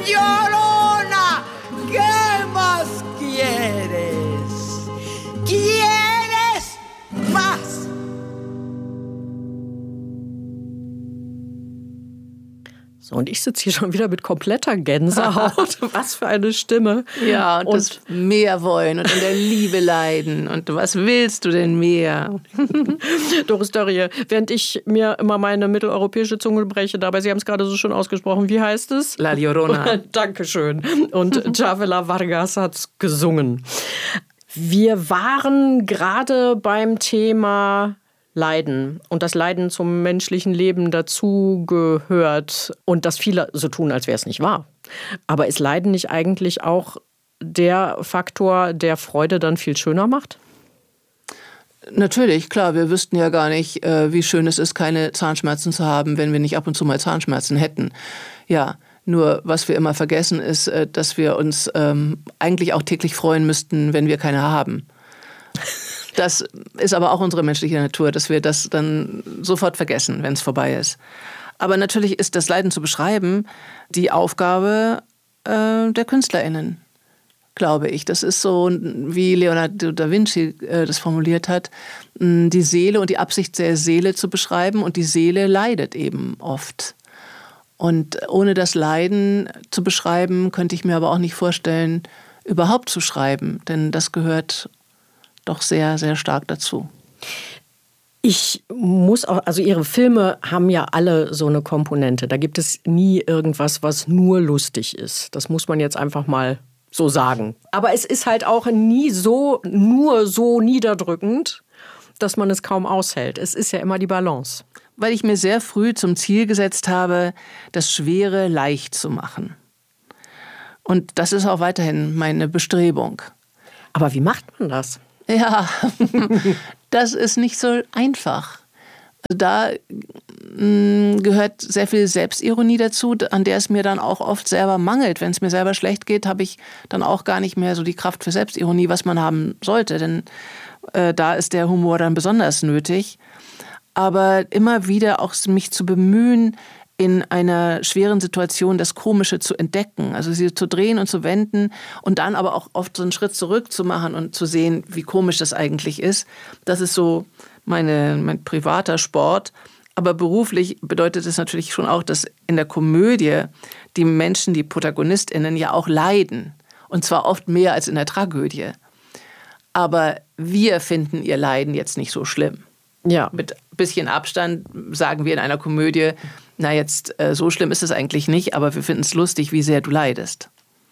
Llorona, ¿qué más quieres? ¿Quieres más? So, und ich sitze hier schon wieder mit kompletter Gänsehaut. Was für eine Stimme. Ja, und das mehr wollen und in der Liebe leiden. Und was willst du denn mehr? Doris Dörrie, während ich mir immer meine mitteleuropäische Zunge breche, dabei, Sie haben es gerade so schön ausgesprochen, wie heißt es? La Llorona. Dankeschön. Und Chavela Vargas hat es gesungen. Wir waren gerade beim Thema Leiden und das Leiden zum menschlichen Leben dazu gehört und dass viele so tun, als wäre es nicht wahr. Aber ist Leiden nicht eigentlich auch der Faktor, der Freude dann viel schöner macht? Natürlich, klar, wir wüssten ja gar nicht, wie schön es ist, keine Zahnschmerzen zu haben, wenn wir nicht ab und zu mal Zahnschmerzen hätten. Ja, nur was wir immer vergessen ist, dass wir uns eigentlich auch täglich freuen müssten, wenn wir keine haben. Das ist aber auch unsere menschliche Natur, dass wir das dann sofort vergessen, wenn es vorbei ist. Aber natürlich ist das Leiden zu beschreiben die Aufgabe der KünstlerInnen, glaube ich. Das ist so, wie Leonardo da Vinci das formuliert hat, die Seele und die Absicht der Seele zu beschreiben. Und die Seele leidet eben oft. Und ohne das Leiden zu beschreiben, könnte ich mir aber auch nicht vorstellen, überhaupt zu schreiben. Denn das gehört doch sehr, sehr stark dazu. Ich muss auch, also Ihre Filme haben ja alle so eine Komponente. Da gibt es nie irgendwas, was nur lustig ist. Das muss man jetzt einfach mal so sagen. Aber es ist halt auch nie so, nur so niederdrückend, dass man es kaum aushält. Es ist ja immer die Balance. Weil ich mir sehr früh zum Ziel gesetzt habe, das Schwere leicht zu machen. Und das ist auch weiterhin meine Bestrebung. Aber wie macht man das? Ja, das ist nicht so einfach. Da gehört sehr viel Selbstironie dazu, an der es mir dann auch oft selber mangelt. Wenn es mir selber schlecht geht, habe ich dann auch gar nicht mehr so die Kraft für Selbstironie, was man haben sollte. Denn da ist der Humor dann besonders nötig. Aber immer wieder auch mich zu bemühen, in einer schweren Situation das Komische zu entdecken, also sie zu drehen und zu wenden und dann aber auch oft so einen Schritt zurück zu machen und zu sehen, wie komisch das eigentlich ist. Das ist so mein privater Sport. Aber beruflich bedeutet es natürlich schon auch, dass in der Komödie die Menschen, die ProtagonistInnen ja auch leiden. Und zwar oft mehr als in der Tragödie. Aber wir finden ihr Leiden jetzt nicht so schlimm. Ja. Mit ein bisschen Abstand sagen wir in einer Komödie, na jetzt, so schlimm ist es eigentlich nicht, aber wir finden es lustig, wie sehr du leidest.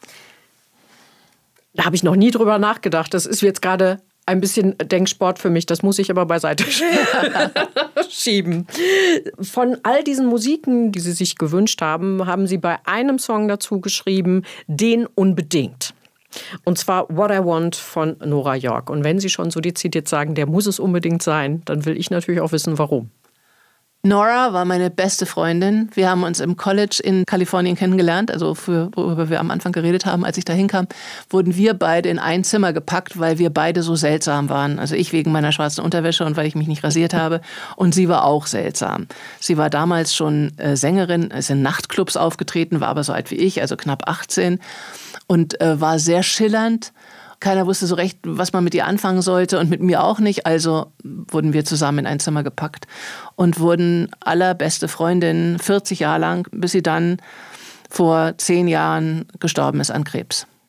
Da habe ich noch nie drüber nachgedacht. Das ist jetzt gerade ein bisschen Denksport für mich. Das muss ich aber beiseite schieben. Von all diesen Musiken, die Sie sich gewünscht haben, haben Sie bei einem Song dazu geschrieben, den unbedingt. Und zwar What I Want von Nora York. Und wenn Sie schon so dezidiert sagen, der muss es unbedingt sein, dann will ich natürlich auch wissen, warum. Nora war meine beste Freundin. Wir haben uns im College in Kalifornien kennengelernt, also worüber wir am Anfang geredet haben. Als ich da hinkam, wurden wir beide in ein Zimmer gepackt, weil wir beide so seltsam waren. Also ich wegen meiner schwarzen Unterwäsche und weil ich mich nicht rasiert habe. Und sie war auch seltsam. Sie war damals schon Sängerin, ist in Nachtclubs aufgetreten, war aber so alt wie ich, also knapp 18. Und war sehr schillernd. Keiner wusste so recht, was man mit ihr anfangen sollte und mit mir auch nicht. Also wurden wir zusammen in ein Zimmer gepackt und wurden allerbeste Freundinnen 40 Jahre lang, bis sie dann vor 10 Jahren gestorben ist an Krebs.